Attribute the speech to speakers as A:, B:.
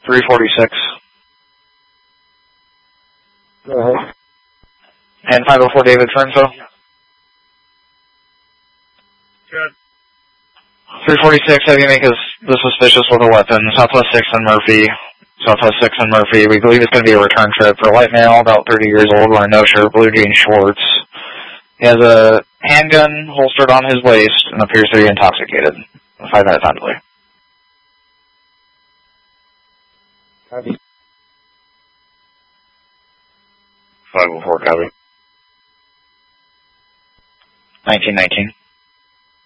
A: 346.
B: Go ahead.
A: And 504 David for info.
C: Good.
A: 346, have you make us the suspicious with a weapon. Southwest 6 and Murphy. Southwest 6 and Murphy. We believe it's going to be a return trip for a white male, about 30 years old, wearing no shirt, blue jean shorts. He has a handgun holstered on his waist and appears to be intoxicated. 5-minute time delay.
B: Copy.
D: 504, copy.
A: 1919.